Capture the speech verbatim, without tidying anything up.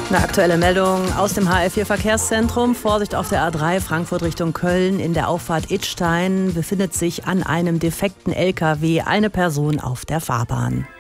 Eine aktuelle Meldung aus dem H L vier Verkehrszentrum. Vorsicht auf der A drei Frankfurt Richtung Köln. In der Auffahrt Idstein befindet sich an einem defekten L K W eine Person auf der Fahrbahn.